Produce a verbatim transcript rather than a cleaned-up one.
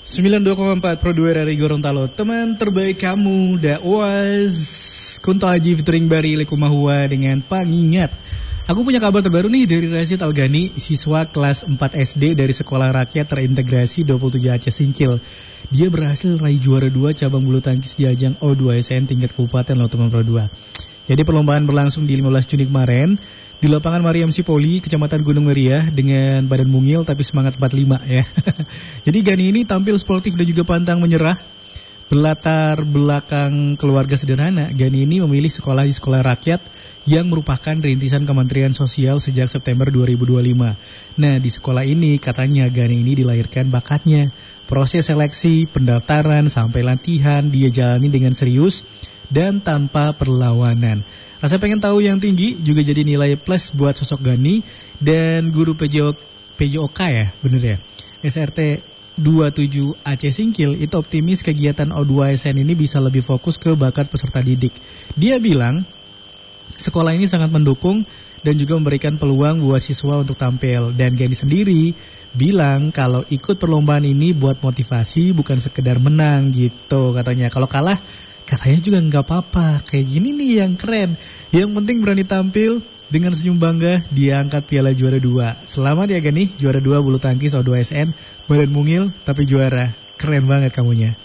sembilan puluh dua koma empat Pro dua dari Gorontalo. Teman terbaik kamu, that was Kunto Aji featuring Bari Likumahua dengan Pengingat. Aku punya kabar terbaru nih dari Rashid Algani, siswa kelas empat S D dari Sekolah Rakyat Terintegrasi dua puluh tujuh Aceh Singkil. Dia berhasil raih juara dua cabang bulu tangkis di ajang O dua S N tingkat kabupaten loh teman Pro dua. Jadi perlombaan berlangsung di lima belas Juni kemarin di lapangan Mariam Sipoli, Kecamatan Gunung Meriah dengan badan mungil tapi semangat empat puluh lima ya. Jadi Gani ini tampil sportif dan juga pantang menyerah. Berlatar belakang keluarga sederhana, Gani ini memilih sekolah di sekolah rakyat yang merupakan rintisan Kementerian Sosial sejak September dua ribu dua puluh lima. Nah, di sekolah ini katanya Gani ini dilahirkan bakatnya. Proses seleksi, pendaftaran, sampai latihan dia jalani dengan serius dan tanpa perlawanan. Rasa pengen tahu yang tinggi juga jadi nilai plus buat sosok Gani. Dan guru P J O, P J O K ya, bener ya, S R T dua puluh tujuh Aceh Singkil itu optimis kegiatan O dua S N ini bisa lebih fokus ke bakat peserta didik. Dia bilang sekolah ini sangat mendukung dan juga memberikan peluang buat siswa untuk tampil. Dan Gani sendiri bilang kalau ikut perlombaan ini buat motivasi bukan sekedar menang gitu katanya. Kalau kalah katanya juga nggak apa-apa. Kayak gini nih yang keren. Yang penting berani tampil dengan senyum bangga dia angkat piala juara dua. Selamat ya Gani, juara dua bulu tangkis O dua S N, badan mungil tapi juara. Keren banget kamunya.